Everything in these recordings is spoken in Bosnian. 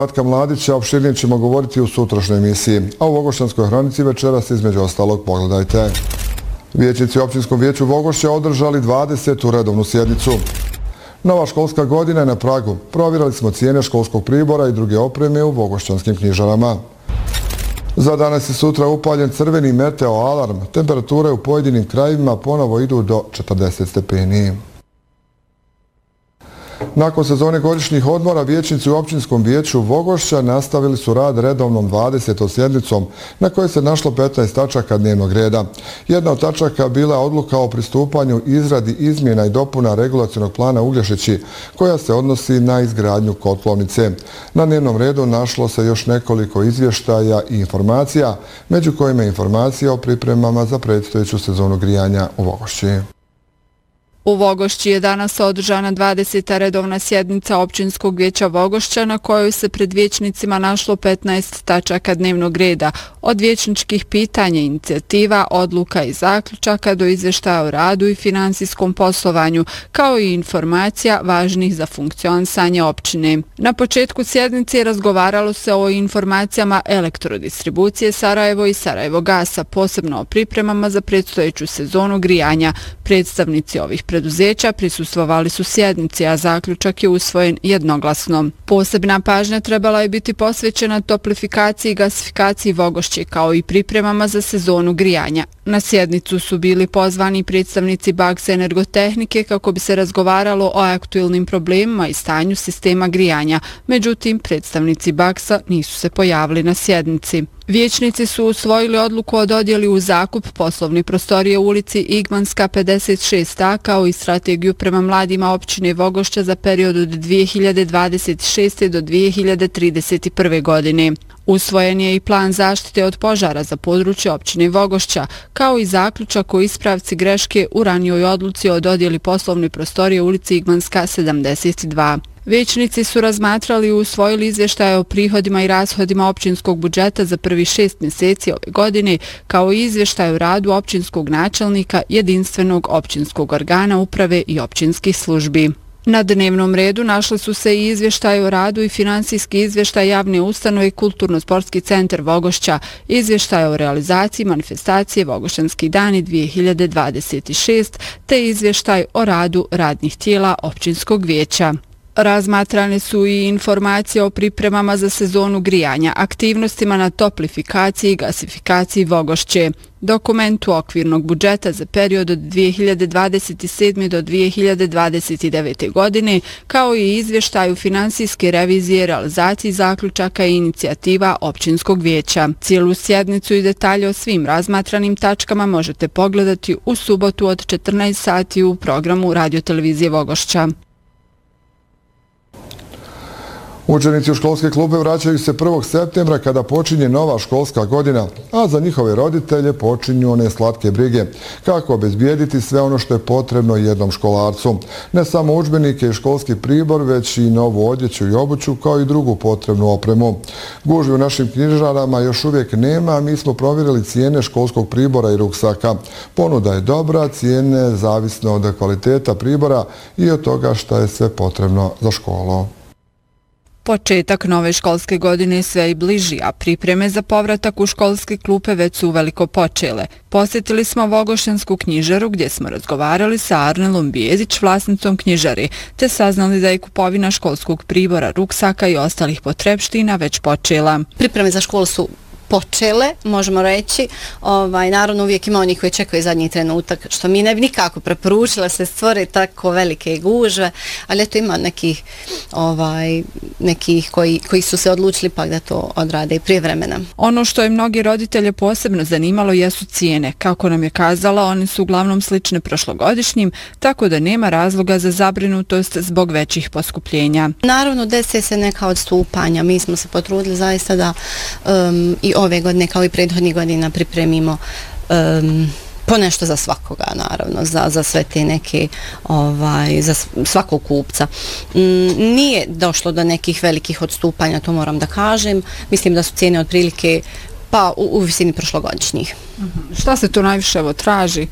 Ratka Mladića opširnije ćemo govoriti u sutrašnjoj emisiji, a u Vogošćanskoj hronici večeras između ostalog pogledajte. Vijećnici u općinskom vijeću Vogošća održali 20. redovnu sjednicu. Nova školska godina je na pragu. Provjerili smo cijene školskog pribora i druge opreme u vogošćanskim knjižarama. Za danas i sutra upaljen crveni meteo alarm. Temperature u pojedinim krajevima ponovo idu do 40 stepeni. Nakon sezone godišnjih odmora, vijećnici u općinskom vijeću Vogošća nastavili su rad redovnom 20. sjednicom na kojoj se našlo 15 tačaka dnevnog reda. Jedna od tačaka bila je odluka o pristupanju izradi izmjena i dopuna regulacionog plana Uglješići, koja se odnosi na izgradnju kotlovnice. Na dnevnom redu našlo se još nekoliko izvještaja i informacija, među kojima je informacija o pripremama za predstojeću sezonu grijanja u Vogošći. U Vogošći je danas održana 20. redovna sjednica općinskog vijeća Vogošća na kojoj se pred vijećnicima našlo 15 tačaka dnevnog reda, od vijećničkih pitanja, inicijativa, odluka i zaključaka do izvještaja o radu i finansijskom poslovanju, kao i informacija važnih za funkcionisanje općine. Na početku sjednice razgovaralo se o informacijama elektrodistribucije Sarajevo i Sarajevo Gasa, posebno o pripremama za predstojeću sezonu grijanja. Predstavnici ovih preduzeća prisustvovali su sjednici, a zaključak je usvojen jednoglasno. Posebna pažnja trebala je biti posvećena toplifikaciji i gasifikaciji Vogošće, kao i pripremama za sezonu grijanja. Na sjednicu su bili pozvani predstavnici Baksa Energotehnike kako bi se razgovaralo o aktuelnim problemima i stanju sistema grijanja. Međutim, predstavnici Baksa nisu se pojavili na sjednici. Vijećnici su usvojili odluku o dodjeli u zakup poslovne prostorije u ulici Igmanska 56a, kao i strategiju prema mladima općine Vogošća za period od 2026. do 2031. godine. Usvojen je i plan zaštite od požara za područje općine Vogošća, kao i zaključak o ispravci greške u ranijoj odluci o dodjeli poslovne prostorije u ulici Igmanska 72. Vijećnici su razmatrali i usvojili izvještaje o prihodima i rashodima općinskog budžeta za prvih 6 mjeseci ove godine, kao i izvještaj o radu općinskog načelnika, jedinstvenog općinskog organa uprave i općinskih službi. Na dnevnom redu našli su se i izvještaj o radu i finansijski izvještaj javne ustanove Kulturno-sportski centar Vogošća, izvještaj o realizaciji manifestacije Vogošćanski dani 2026, te izvještaj o radu radnih tijela općinskog vijeća. Razmatrane su i informacije o pripremama za sezonu grijanja, aktivnostima na toplifikaciji i gasifikaciji Vogošće, dokumentu okvirnog budžeta za period od 2027. do 2029. godine, kao i izvještaju finansijske revizije, realizaciji zaključaka i inicijativa općinskog vijeća. Cijelu sjednicu i detalje o svim razmatranim tačkama možete pogledati u subotu od 14 sati u programu radiotelevizije Vogošća. Učenici u školske klupe vraćaju se 1. septembra kada počinje nova školska godina, a za njihove roditelje počinju one slatke brige. Kako obezbijediti sve ono što je potrebno jednom školarcu? Ne samo udžbenike i školski pribor, već i novu odjeću i obuću, kao i drugu potrebnu opremu. Gužvi u našim knjižarama još uvijek nema, a mi smo provjerili cijene školskog pribora i ruksaka. Ponuda je dobra, cijene zavisno od kvaliteta pribora i od toga što je sve potrebno za školu. Početak nove školske godine sve i bliži, a pripreme za povratak u školske klupe već su uveliko počele. Posjetili smo Vogošćansku knjižaru gdje smo razgovarali sa Arnelom Bijezić, vlasnicom knjižare, te saznali da je kupovina školskog pribora, ruksaka i ostalih potrepština već počela. Pripreme za školu su počele, možemo reći. Naravno, uvijek ima onih koji čekaju zadnji trenutak, što mi ne bi nikako preporučila se stvore tako velike gužve, ali eto ima nekih koji su se odlučili pak da to odrade i prije vremena. Ono što je mnogi roditelje posebno zanimalo jesu cijene. Kako nam je kazala, one su uglavnom slične prošlogodišnjim, tako da nema razloga za zabrinutost zbog većih poskupljenja. Naravno, dese se neka odstupanja. Mi smo se potrudili zaista da i ove godine kao i prethodnih godina pripremimo ponešto za svakoga, naravno, za sve te neke, za svakog kupca. Nije došlo do nekih velikih odstupanja, to moram da kažem. Mislim da su cijene otprilike u visini prošlogodišnjih. Šta se tu najviše traži?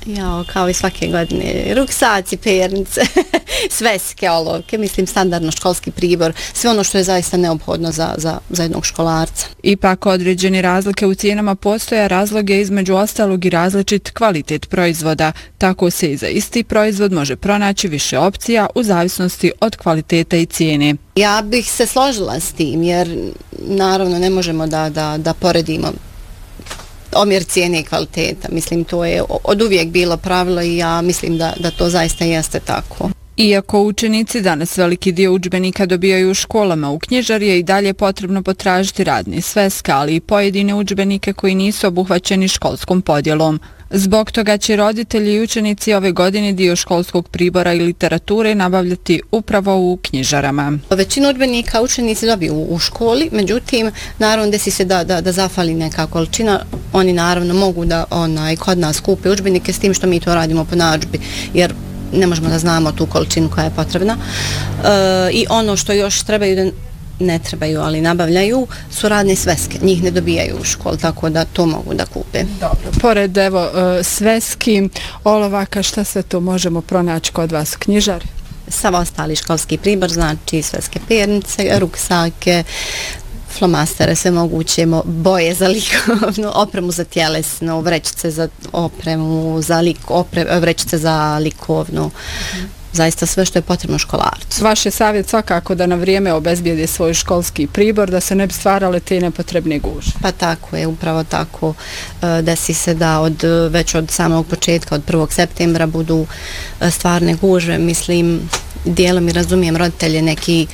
Jao, kao i svake godine, ruksaci, pernice, sveske, olovke, mislim standardno školski pribor, sve ono što je zaista neophodno za jednog školarca. Ipak određene razlike u cijenama postoje, razloge između ostalog i različit kvalitet proizvoda. Tako se i za isti proizvod može pronaći više opcija u zavisnosti od kvaliteta i cijene. Ja bih se složila s tim jer naravno ne možemo da poredimo omjer cijene i kvaliteta. Mislim, to je od uvijek bilo pravilo i ja mislim da to zaista jeste tako. Iako učenici danas veliki dio udžbenika dobijaju u školama, u knjižari je i dalje potrebno potražiti radne sveske, ali i pojedine udžbenike koji nisu obuhvaćeni školskom podjelom. Zbog toga će roditelji i učenici ove godine dio školskog pribora i literature nabavljati upravo u knjižarama. Većinu udžbenika učenici dobiju u školi, međutim, naravno desi se da zafali neka količina. Oni naravno mogu da kod nas kupe udžbenike s tim što mi to radimo po narudžbi, jer ne možemo da znamo tu količinu koja je potrebna. I ono što još trebaju ne trebaju, ali nabavljaju, su radne sveske. Njih ne dobijaju u školu, tako da to mogu da kupe. Dobro. Pored sveski, olovaka, šta sve to možemo pronaći kod vas u knjižari? Sav ostali školski pribor, znači sveske, pernice, ruksake, flomastere, sve moguće, boje za likovnu, opremu za tjelesnu, vrećice za opremu, vrećice za likovnu. Zaista sve što je potrebno školarcu. Vaš je savjet svakako da na vrijeme obezbijedi svoj školski pribor, da se ne bi stvarale te nepotrebne gužve. Pa tako je, upravo tako. Desi se da već od samog početka, od 1. septembra budu stvarne gužve. Mislim, dijelom i razumijem, roditelje neki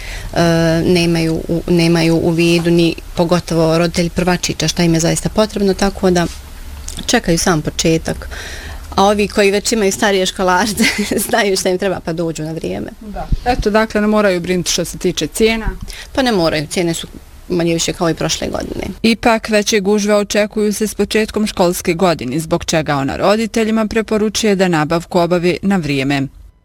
nemaju u vidu, ni pogotovo roditelji prvačića šta im je zaista potrebno, tako da čekaju sam početak. A ovi koji već imaju starije školarce znaju šta im treba pa dođu na vrijeme. Da. Eto, dakle, ne moraju brinuti što se tiče cijena? Pa ne moraju, cijene su manje više kao i prošle godine. Ipak veće gužve očekuju se s početkom školske godine, zbog čega ona roditeljima preporučuje da nabavku obavi na vrijeme.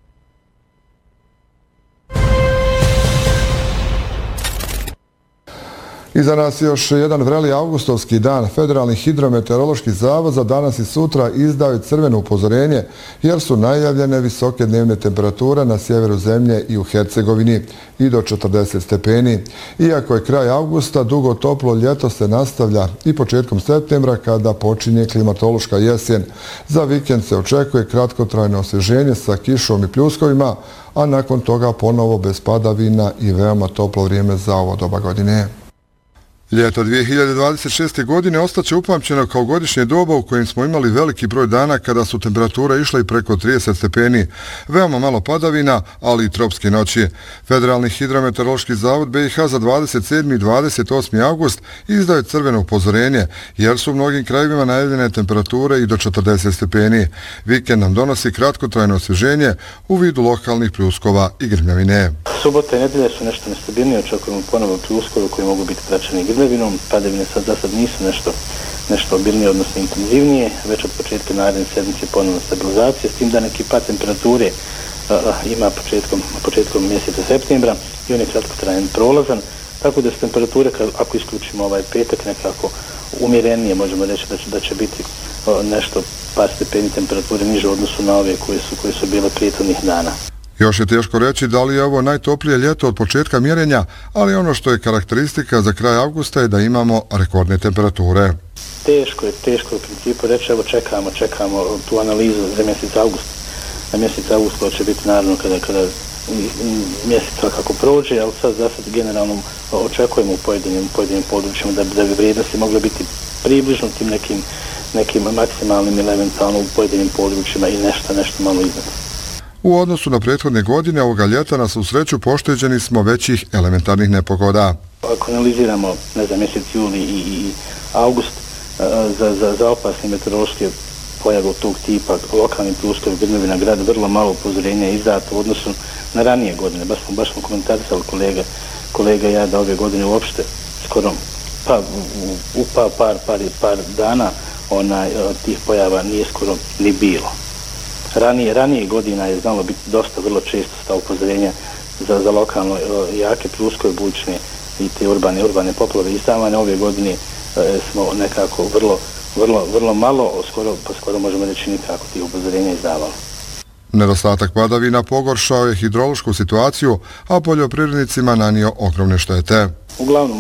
Iza nas još jedan vreli avgustovski dan. Federalni hidrometeorološki zavod za danas i sutra izdao je crveno upozorenje jer su najavljene visoke dnevne temperature na sjeveru zemlje i u Hercegovini i do 40 stepeni. Iako je kraj avgusta, dugo toplo ljeto se nastavlja i početkom septembra kada počinje klimatološka jesen. Za vikend se očekuje kratkotrajno osvježenje sa kišom i pljuskovima, a nakon toga ponovo bez padavina i veoma toplo vrijeme za ovo doba godine. Ljeto 2026. godine ostaće upamćeno kao godišnje doba u kojem smo imali veliki broj dana kada su temperature išle i preko 30 stepeni. Veoma malo padavina, ali i tropske noći. Federalni hidrometeorološki zavod BiH za 27. i 28. avgust izdao je crveno upozorenje, jer su u mnogim krajevima najavljene temperature i do 40 stepeni. Vikend nam donosi kratkotrajno osvježenje u vidu lokalnih pljuskova i grmljavine. Subota i nedelja su nešto nestabilnije, očekujemo ponovo pljuskove koji mogu biti praćeni grmljavinom. Padavine za sad nisu nešto obilnije, odnosno intenzivnije. Već od početka naredne sedmice ponovno stabilizacija, s tim da neki pad temperature ima početkom mjeseca septembra i on je kratkotrajan prolazan, tako da su temperature, ako isključimo ovaj petak, nekako umjerenije, možemo reći da će biti nešto par stepeni temperature niže u odnosu na ove koje su bile prethodnih dana. Još je teško reći da li je ovo najtoplije ljeto od početka mjerenja, ali ono što je karakteristika za kraj avgusta je da imamo rekordne temperature. Teško u principu reći, evo čekamo tu analizu za mjesec avgust. Na mjesec avgusta će biti naravno kada mjesec svakako prođe, ali sad generalno očekujemo u pojedinim područjima da bi vrijednosti mogle biti približno tim nekim maksimalnim ili eventualno u pojedinim područjima i nešto malo iznad. U odnosu na prethodne godine ovoga ljeta na svu sreću pošteđeni smo većih elementarnih nepogoda. Ako analiziramo mjesec juli i avgust za opasne meteorološke pojave tog tipa, lokalni pljuskovi, grmljavina, grad, vrlo malo upozorenja je izdato u odnosu na ranije godine. Baš smo komentarisali kolega i ja da ove godine uopšte skoro par dana tih pojava nije skoro ni bilo. Ranije godina je znalo biti dosta vrlo često sta upozorenja za lokalno jake pljuskove, bujične i te urbane poplave izdavane. Ove godine smo nekako vrlo malo, skoro možemo reći nikako tih upozorenja izdavalo. Nedostatak padavina pogoršao je hidrološku situaciju, a poljoprivrednicima nanio ogromne štete. Uglavnom